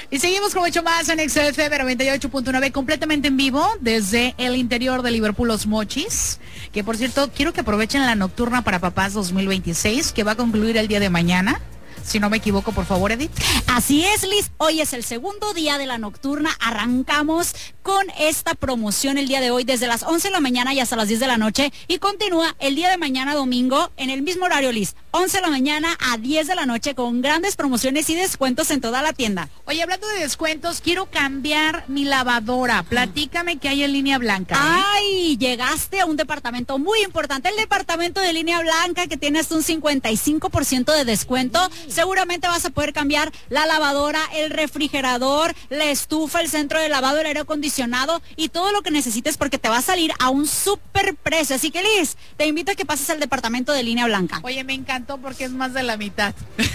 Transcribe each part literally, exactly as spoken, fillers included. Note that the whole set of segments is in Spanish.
Y seguimos con mucho más en X F M noventa y ocho punto nueve, completamente en vivo desde el interior de Liverpool Los Mochis. Que por cierto, quiero que aprovechen la nocturna para papás dos mil veintiséis, que va a concluir el día de mañana. Si no me equivoco, por favor, Edith. Así es, Liz. Hoy es el segundo día de la nocturna. Arrancamos con esta promoción el día de hoy desde las once de la mañana y hasta las diez de la noche. Y continúa el día de mañana domingo en el mismo horario, Liz. once de la mañana a diez de la noche con grandes promociones y descuentos en toda la tienda. Oye, hablando de descuentos, quiero cambiar mi lavadora. Platícame qué hay en Línea Blanca, ¿eh? Ay, llegaste a un departamento muy importante, el departamento de Línea Blanca, que tiene hasta un cincuenta y cinco por ciento de descuento. Seguramente vas a poder cambiar la lavadora, el refrigerador, la estufa, el centro de lavado, el aire acondicionado y todo lo que necesites, porque te va a salir a un súper precio. Así que, Liz, te invito a que pases al departamento de Línea Blanca. Oye, me encantó porque es más de la mitad.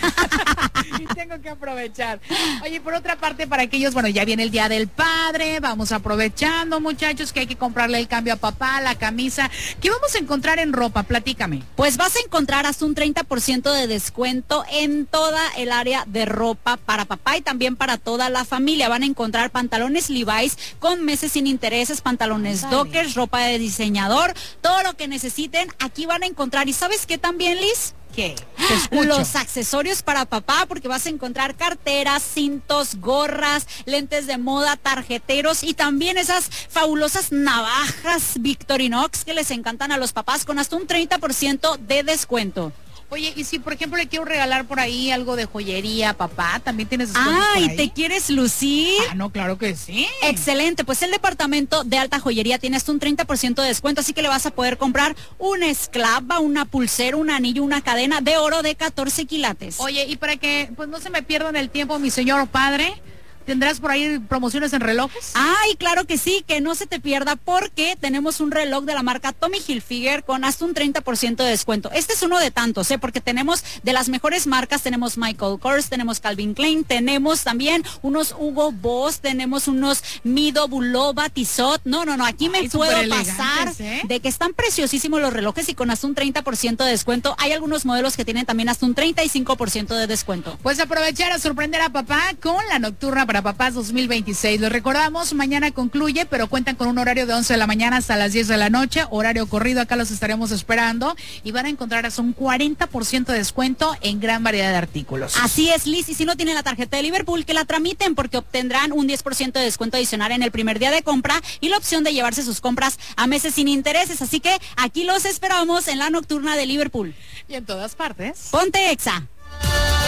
Y tengo que aprovechar. Oye, por otra parte, para aquellos, bueno, ya viene el Día del Padre, vamos aprovechando, muchachos, que hay que comprarle el cambio a papá, la camisa. ¿Qué vamos a encontrar en ropa? Platícame. Pues vas a encontrar hasta un treinta por ciento de descuento en toda el área de ropa para papá y también para toda la familia. Van a encontrar pantalones Levi's con meses sin intereses, pantalones Dale. Dockers, ropa de diseñador, todo lo que necesiten, aquí van a encontrar. ¿Y sabes qué también, Liz? ¿Qué? Te escucho. Los accesorios para papá, porque vas a encontrar carteras, cintos, gorras, lentes de moda, tarjeteros y también esas fabulosas navajas Victorinox que les encantan a los papás con hasta un treinta por ciento de descuento. Oye, y si por ejemplo le quiero regalar por ahí algo de joyería a papá, ¿también tienes descuentos por Ay, ahí? ¿te quieres lucir? Ah, no, claro que sí. Excelente, pues el departamento de alta joyería tiene hasta un treinta por ciento de descuento, así que le vas a poder comprar una esclava, una pulsera, un anillo, una cadena de oro de catorce quilates. Oye, y para que pues no se me pierdan el tiempo, mi señor padre, ¿tendrás por ahí promociones en relojes? Ay, claro que sí, que no se te pierda porque tenemos un reloj de la marca Tommy Hilfiger con hasta un treinta por ciento de descuento. Este es uno de tantos, ¿eh? Porque tenemos de las mejores marcas, tenemos Michael Kors, tenemos Calvin Klein, tenemos también unos Hugo Boss, tenemos unos Mido, Bulova, Tissot. No, no, no, aquí me Ay, puedo súper pasar elegantes, ¿eh? de que están preciosísimos los relojes y con hasta un treinta por ciento de descuento. Hay algunos modelos que tienen también hasta un treinta y cinco por ciento de descuento. Pues aprovechar a sorprender a papá con la nocturna para papás dos mil veintiséis. Les recordamos, mañana concluye, pero cuentan con un horario de once de la mañana hasta las diez de la noche, horario corrido, acá los estaremos esperando y van a encontrar hasta un cuarenta por ciento de descuento en gran variedad de artículos. Así es, Liz, y si no tienen la tarjeta de Liverpool, que la tramiten porque obtendrán un diez por ciento de descuento adicional en el primer día de compra y la opción de llevarse sus compras a meses sin intereses. Así que aquí los esperamos en la nocturna de Liverpool. Y en todas partes. Ponte Exa.